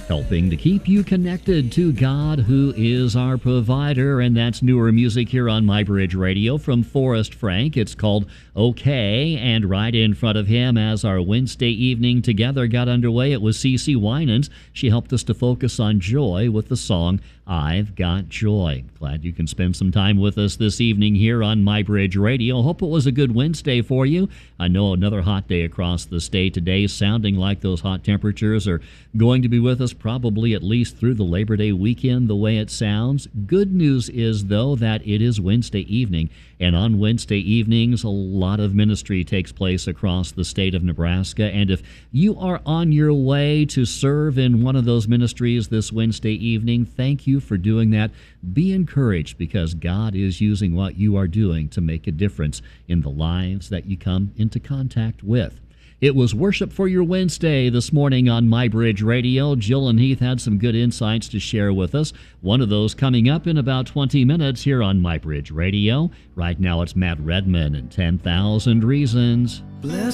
helping to keep you connected to God, who is our provider. And that's newer music here on My Bridge Radio from Forrest Frank. It's called Okay, and right in front of him as our Wednesday evening together got underway, it was CeCe Winans. She helped us to focus on joy with the song I've Got Joy. Glad you can spend some time with us this evening here on My Bridge Radio. Hope it was a good Wednesday for you. I know another hot day across the state today, sounding like those hot temperatures are going to be with us probably at least through the Labor Day weekend, the way it sounds. Good news is, though, that it is Wednesday evening, and on Wednesday evenings, a lot of ministry takes place across the state of Nebraska. And if you are on your way to serve in one of those ministries this Wednesday evening, thank you for doing that. Be encouraged, because God is using what you are doing to make a difference in the lives that you come into contact with. It was Worship for Your Wednesday this morning on My Bridge Radio. Jill and Heath had some good insights to share with us. One of those coming up in about 20 minutes here on My Bridge Radio. Right now it's Matt Redman and 10,000 Reasons.